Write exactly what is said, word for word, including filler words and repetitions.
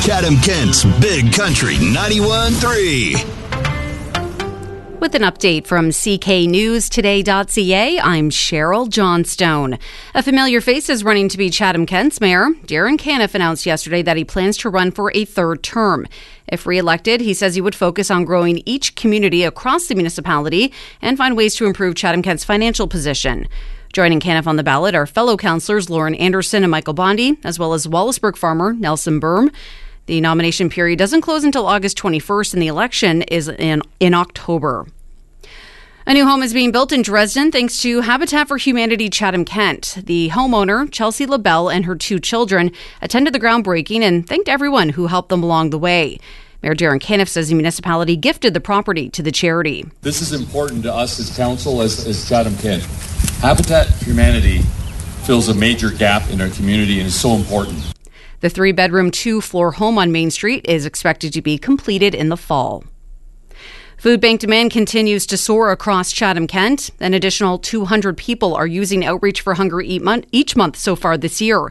Chatham-Kent's Big Country ninety-one point three. With an update from C K News Today dot C A, I'm Cheryl Johnstone. A familiar face is running to be Chatham-Kent's mayor. Darren Caniff announced yesterday that he plans to run for a third term. If re-elected, he says he would focus on growing each community across the municipality and find ways to improve Chatham-Kent's financial position. Joining Caniff on the ballot are fellow councillors Lauren Anderson and Michael Bondi, as well as Wallaceburg farmer Nelson Berm. The nomination period doesn't close until August twenty-first, and the election is in, in October. A new home is being built in Dresden thanks to Habitat for Humanity Chatham-Kent. The homeowner, Chelsea LaBelle, and her two children attended the groundbreaking and thanked everyone who helped them along the way. Mayor Darren Caniff says the municipality gifted the property to the charity. This is important to us as council, as, as Chatham-Kent. Habitat for Humanity fills a major gap in our community and is so important. The three-bedroom, two-floor home on Main Street is expected to be completed in the fall. Food bank demand continues to soar across Chatham-Kent. An additional two hundred people are using Outreach for Hunger each month so far this year.